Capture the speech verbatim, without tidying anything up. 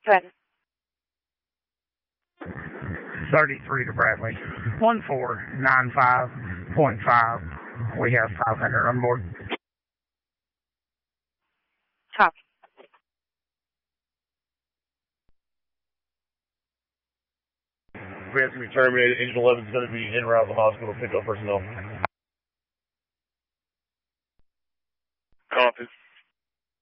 Good. thirty-three to Bradley. one four nine five point five. We have five hundred on board. Copy. Advance to be terminated. Engine eleven is going to be en route to the hospital. Pick up personnel.